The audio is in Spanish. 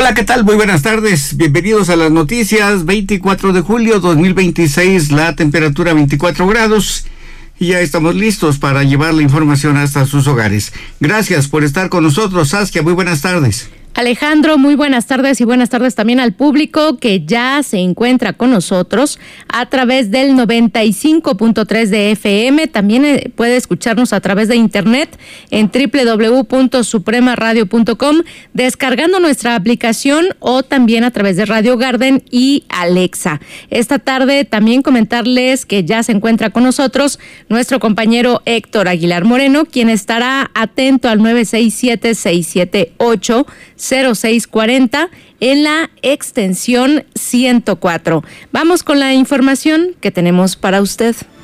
Hola, ¿qué tal? Muy buenas tardes. Bienvenidos a las noticias. 24 de julio 2026, la temperatura 24 grados. Y ya estamos listos para llevar la información hasta sus hogares. Gracias por estar con nosotros, Saskia. Muy buenas tardes. Alejandro, muy buenas tardes y buenas tardes también al público que ya se encuentra con nosotros a través del 95.3 de FM. También puede escucharnos a través de internet en www.supremaradio.com, descargando nuestra aplicación o también a través de Radio Garden y Alexa. Esta tarde también comentarles que ya se encuentra con nosotros nuestro compañero Héctor Aguilar Moreno, quien estará atento al 967-678-0640 en la extensión 104. Vamos con la información que tenemos para usted.